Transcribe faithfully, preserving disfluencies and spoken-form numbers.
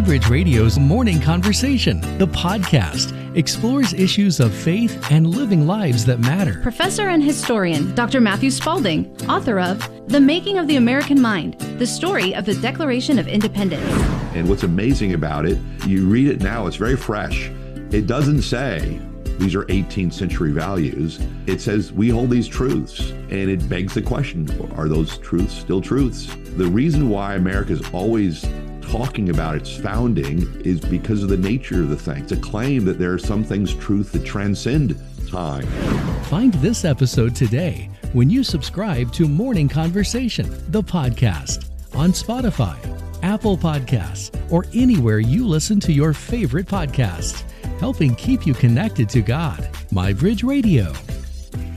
MyBridge Radio's Morning Conversation, the podcast, explores issues of faith and living lives that matter. Professor and historian Doctor Matthew Spalding, author of The Making of the American Mind, the story of the Declaration of Independence. And what's amazing about it, you read it now, it's very fresh. It doesn't say these are eighteenth century values. It says we hold these truths. And it begs the question, are those truths still truths? The reason why America is always talking about its founding is because of the nature of the thing. It's a claim that there are some things truth that transcend time. Find this episode today when you subscribe to Morning Conversation, the podcast, on Spotify, Apple Podcasts, or anywhere you listen to your favorite podcasts, helping keep you connected to God. MyBridge Radio.